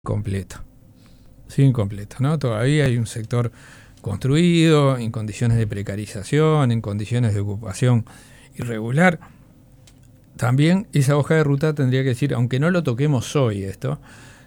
Completo, sigue incompleto, ¿no? Todavía hay un sector construido en condiciones de precarización, en condiciones de ocupación irregular. También esa hoja de ruta tendría que decir, aunque no lo toquemos hoy esto,